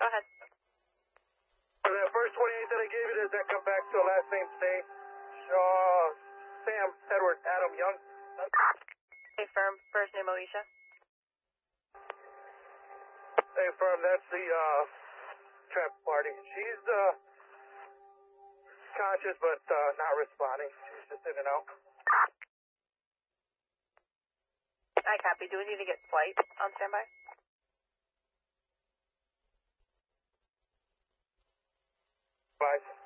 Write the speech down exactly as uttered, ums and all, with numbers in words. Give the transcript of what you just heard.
Go ahead. For that first twenty-eight that I gave you, does that come back to a last name stay? Shaw, Sam, Edward, Adam, Young. Hey, firm. First name Alicia. Hey, firm, that's the uh, trap party. She's uh, conscious but uh, not responding. She's just in and out. I copy. Do we need to get flight on standby? Bye.